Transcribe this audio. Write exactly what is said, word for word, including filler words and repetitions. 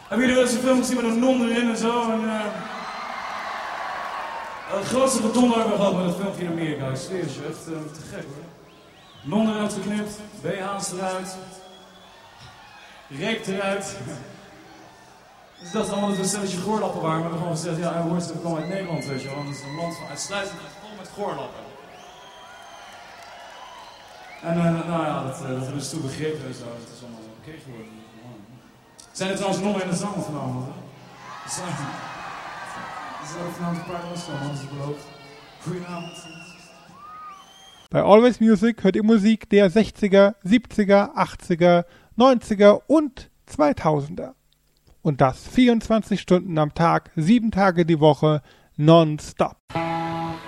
Hebben jullie wel eens een film gezien met een non erin en zo? En, uh... Het grootste rotonde hebben we gehad met het filmpje in Amerika. Ik zweer je, echt uh, te gek hoor. Non eruit geknipt, B H's eruit, reep eruit. Dus dat is allemaal dat we een stelletje goorlappen waren. We hebben gewoon gezegd, ja, hoort ze, we komen uit Nederland, weet je wel. Dat is een land van uitsluitend vol met goorlappen. En uh, nou ja, dat, uh, dat hebben ze toen begrepen en zo. Dat is allemaal oké okay geworden. Zijn er trouwens nonnen in de zaal vanavond, hè? Dus, uh, dus er vanavond een paar loskomen, hadden ze beloofd. Goedenavond. Bei Always Music hört ihr Musik der sechziger, siebziger, achtziger, neunziger und zweitausender. Und das vierundzwanzig Stunden am Tag, sieben Tage die Woche, nonstop.